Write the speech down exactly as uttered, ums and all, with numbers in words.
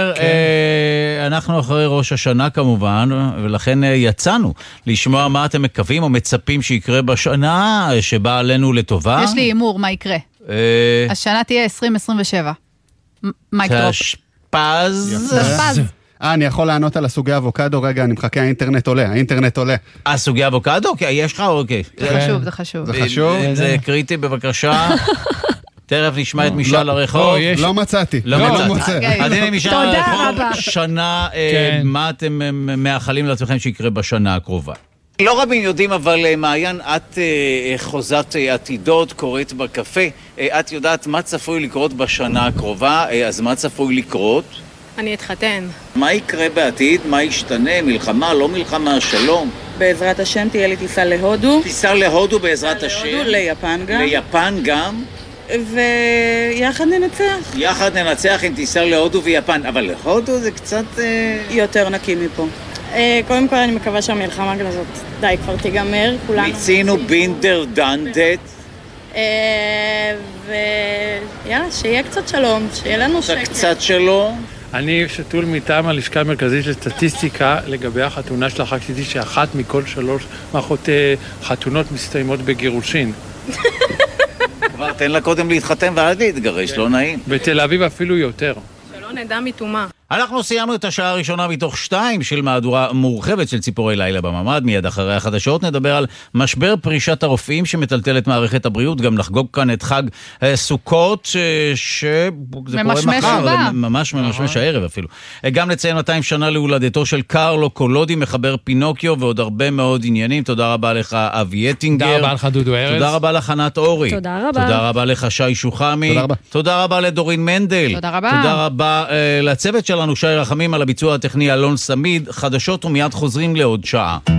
פינקלר, אנחנו אחרי ראש השנה כמובן, ולכן יצאנו לשמוע מה אתם מקווים או מצפים שיקרה בשנה שבאה עלינו לטובה. יש לי אימור, מה יקרה? השנה תהיה עשרים עשרים ושבע. מייקרופ. תשפז. תשפז. אה, אני יכול לענות על הסוגי אבוקדו, רגע, אני מחכה, האינטרנט עולה, האינטרנט עולה. אה, סוגי אבוקדו? יש לך? אוקיי. זה חשוב, זה חשוב. זה חשוב? זה קריטי, בבקשה. תכף נשמע את משאל הרחוב. לא מצאתי. לא מצאתי. אז הנה משאל הרחוב, רבה. שנה, מה אתם מאחלים לעצמכם שיקרה בשנה הקרובה? לא רבים יודעים, אבל מעיין, את חוזת עתידות, קוראת בקפה, את יודעת מה צפוי לקרות בשנה הקרובה, אז מה צפוי לקרות? אני אתחתן. מה יקרה בעתיד? מה ישתנה? מלחמה, לא מלחמה, שלום? בעזרת השם תהיה לי טיסה להודו. טיסה להודו בעזרת השם? להודו, ליפן גם. ליפן גם? ויחד ננצח. יחד ננצח עם טיסה להודו ויפן, אבל להודו זה קצת... יותר נקי מפה. קודם כל אני מקווה שהמלחמה הזאת די כבר תיגמר. מיצינו בינדר דנדט. ויאללה, שיהיה קצת שלום, שיהיה לנו שקט. קצת שלום. אני שתול מטעם הלשכה המרכזית לסטטיסטיקה לגבי החתונה שלך, רק שתדעי שאחת מכל שלוש מערכות חתונות מסתיימות בגירושין. כבר תן לה קודם להתחתן ועד להתגרש, לא נעים. בתל אביב אפילו יותר. שלא נדע מתומה. אנחנו סיימנו את השעה הראשונה מתוך שתיים של מהדורה מורחבת של ציפורי לילה בממד. מיד אחרי החדשות נדבר על משבר פרישת הרופאים שמטלטל את מערכת הבריאות. גם לחגוג כאן את חג סוכות, שזה קורה מחר, ממש ממשמש הערב אפילו. גם לציין מאתיים שנה להולדתו של קרלו קולודי, מחבר פינוקיו, ועוד הרבה מאוד עניינים. תודה רבה לך אבי אטינגר. תודה רבה לך דודו ארז. תודה רבה לך ענת אורי. תודה רבה. תודה רבה לך שי שוחמי. תודה רבה. תודה רבה לדורין מנדל. תודה רבה. תודה רבה לצוות שלנו, שי רחמים, על הביצוע הטכני אלון סמיד. חדשות ומיד חוזרים לעוד שעה.